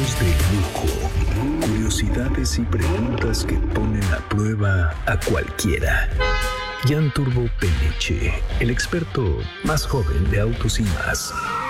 Autos de lujo, curiosidades y preguntas que ponen a prueba a cualquiera. Jan Turbo Peniche, el experto más joven de autos y más.